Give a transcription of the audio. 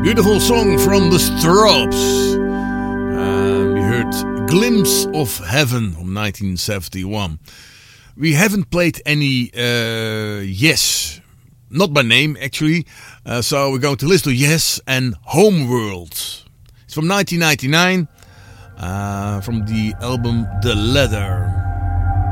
Beautiful song from the Stropes. We heard Glimpse of Heaven from 1971. We haven't played any Yes, not by name actually. So we're going to listen to Yes and Homeworld. It's from 1999, from the album The Leather.